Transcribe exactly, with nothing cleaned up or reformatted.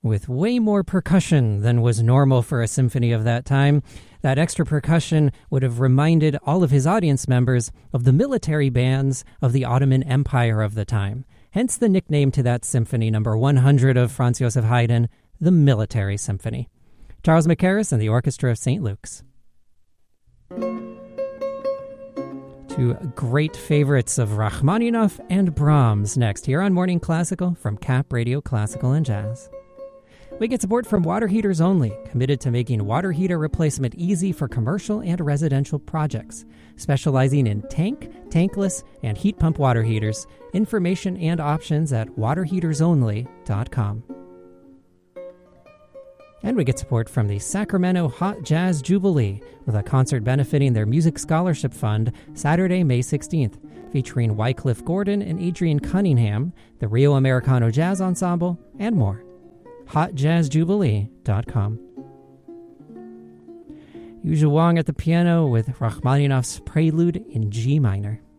with way more percussion than was normal for a symphony of that time. That extra percussion would have reminded all of his audience members of the military bands of the Ottoman Empire of the time. Hence the nickname to that symphony, number one hundred of Franz Joseph Haydn, the Military Symphony. Charles Mackerras and the Orchestra of Saint Luke's. Two great favorites of Rachmaninoff and Brahms next here on Morning Classical from Cap Radio Classical and Jazz. We get support from Water Heaters Only, committed to making water heater replacement easy for commercial and residential projects, specializing in tank, tankless, and heat pump water heaters. Information and options at water heaters only dot com. And we get support from the Sacramento Hot Jazz Jubilee with a concert benefiting their Music Scholarship Fund Saturday, May sixteenth, featuring Wycliffe Gordon and Adrian Cunningham, the Rio Americano Jazz Ensemble, and more. hot jazz jubilee dot com. Yu Zhuang at the piano with Rachmaninoff's Prelude in G minor.